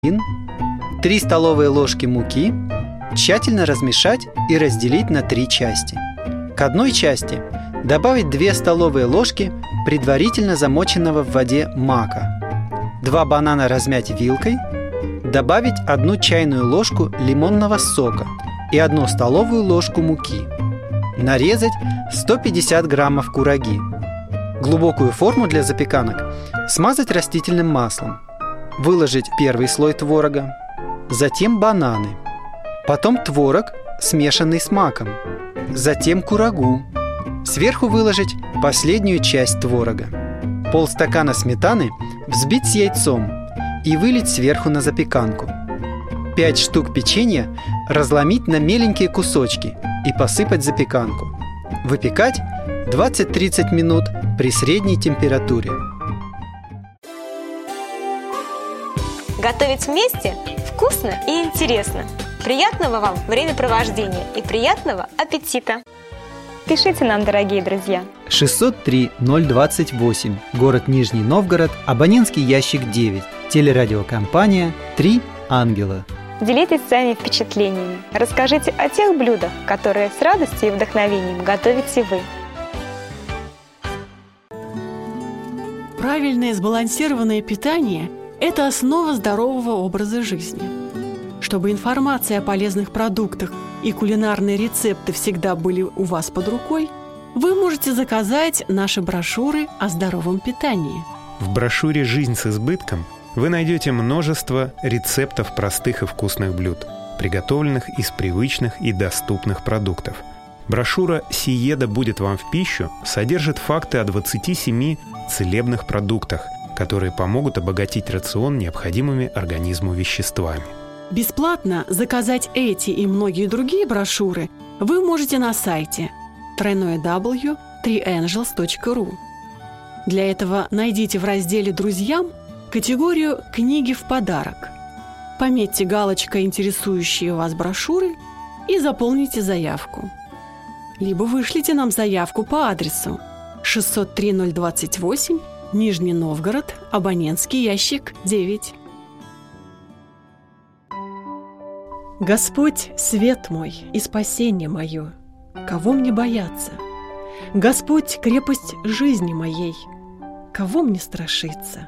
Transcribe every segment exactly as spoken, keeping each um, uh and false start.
три столовые ложки муки тщательно размешать и разделить на три части. К одной части добавить две столовые ложки предварительно замоченного в воде мака, два банана размять вилкой, добавить одну чайную ложку лимонного сока и одну столовую ложку муки. Нарезать сто пятьдесят граммов кураги. Глубокую форму для запеканок смазать растительным маслом. Выложить первый слой творога, затем бананы, потом творог, смешанный с маком, затем курагу. Сверху выложить последнюю часть творога. Полстакана сметаны взбить с яйцом и вылить сверху на запеканку. пять штук печенья разломить на меленькие кусочки и посыпать запеканку. Выпекать двадцать-тридцать минут при средней температуре. Готовить вместе вкусно и интересно. Приятного вам времяпровождения и приятного аппетита! Пишите нам, дорогие друзья. шестьсот три ноль двадцать восемь, город Нижний Новгород, абонентский ящик девять, телерадиокомпания «Три ангела». Делитесь своими впечатлениями. Расскажите о тех блюдах, которые с радостью и вдохновением готовите вы. Правильное сбалансированное питание – это основа здорового образа жизни. Чтобы информация о полезных продуктах и кулинарные рецепты всегда были у вас под рукой, вы можете заказать наши брошюры о здоровом питании. В брошюре «Жизнь с избытком» вы найдете множество рецептов простых и вкусных блюд, приготовленных из привычных и доступных продуктов. Брошюра «Сиеда будет вам в пищу» содержит факты о двадцати семи целебных продуктах, которые помогут обогатить рацион необходимыми организму веществами. Бесплатно заказать эти и многие другие брошюры вы можете на сайте дабл ю дабл ю дабл ю точка три ангелс точка ру. Для этого найдите в разделе «Друзьям» категорию «Книги в подарок». Пометьте галочкой интересующие вас брошюры и заполните заявку. Либо вышлите нам заявку по адресу шестьсот три ноль двадцать восемь, Нижний Новгород, абонентский ящик девять. Господь – свет мой и спасение мое, кого мне бояться? Господь – крепость жизни моей, кого мне страшиться?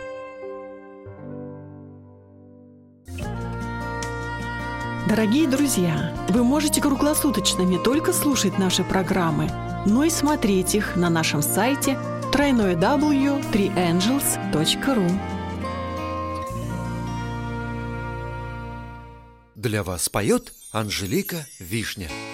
Дорогие друзья, вы можете круглосуточно не только слушать наши программы, но и смотреть их на нашем сайте дабл ю дабл ю дабл ю точка три ангелс точка ру. Для вас поет Анжелика Вишня.